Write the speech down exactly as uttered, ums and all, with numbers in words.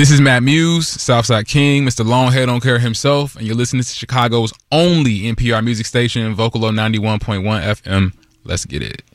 This is Matt Muse, Southside King, Mister Longhead on care himself, and you're listening to Chicago's only N P R music station, Vocalo ninety-one point one F M. Let's get it.